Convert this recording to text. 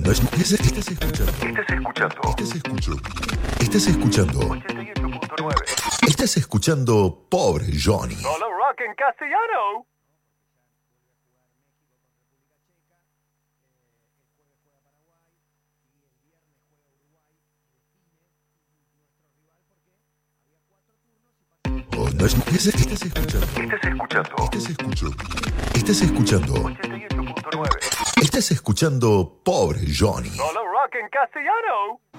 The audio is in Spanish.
no es... Estás escuchando. Estás escuchando. 88.9. Estás escuchando Pobre Johnny. Solo rock en castellano. Oh, no es... Estás escuchando. Estás escuchando. 88.9. Estás escuchando Pobre Johnny. Solo rock en castellano.